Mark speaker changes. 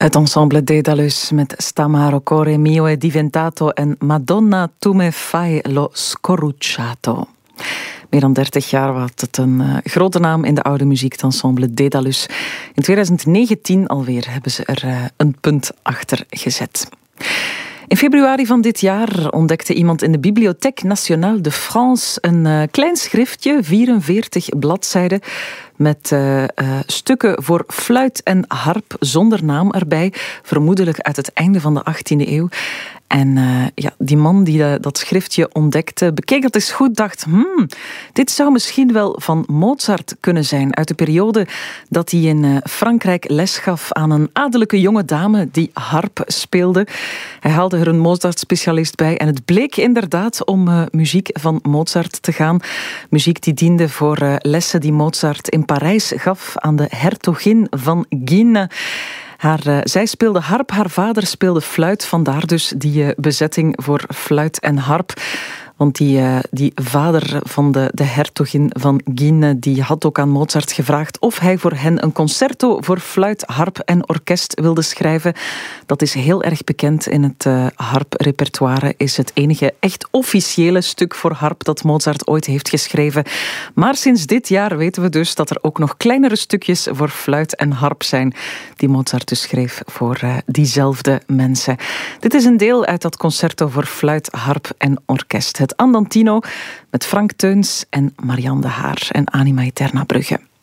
Speaker 1: Het ensemble Daedalus met Stamaro Core Mio è Diventato en Madonna tu me fai lo scorrucciato. Meer dan 30 jaar was het een grote naam in de oude muziek, het ensemble Daedalus. In 2019 alweer hebben ze er een punt achter gezet. In februari van dit jaar ontdekte iemand in de Bibliothèque Nationale de France een klein schriftje, 44 bladzijden, met stukken voor fluit en harp zonder naam erbij, vermoedelijk uit het einde van de 18e eeuw. En die man die dat schriftje ontdekte, bekeek dat eens goed, dacht, dit zou misschien wel van Mozart kunnen zijn, uit de periode dat hij in Frankrijk les gaf aan een adellijke jonge dame die harp speelde. Hij haalde er een Mozart-specialist bij en het bleek inderdaad om muziek van Mozart te gaan. Muziek die diende voor lessen die Mozart in Parijs gaf aan de hertogin van Guînes. Zij speelde harp, haar vader speelde fluit, vandaar dus die bezetting voor fluit en harp. Want die vader van de hertogin van Guînes, die had ook aan Mozart gevraagd of hij voor hen een concerto voor fluit, harp en orkest wilde schrijven. Dat is heel erg bekend in het harprepertoire. Is het enige echt officiële stuk voor harp dat Mozart ooit heeft geschreven. Maar sinds dit jaar weten we dus dat er ook nog kleinere stukjes voor fluit en harp zijn, die Mozart dus schreef voor diezelfde mensen. Dit is een deel uit dat concerto voor fluit, harp en orkest. Het Andantino met Frank Teuns en Marianne de Haar en Anima Eterna Brugge.